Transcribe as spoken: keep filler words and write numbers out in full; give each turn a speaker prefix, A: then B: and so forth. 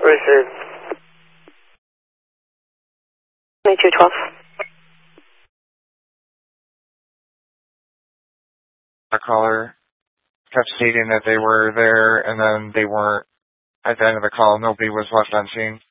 A: number is twenty-two twelve.
B: The caller kept stating that they were there, and then they weren't. At the end of the call, nobody was left on scene.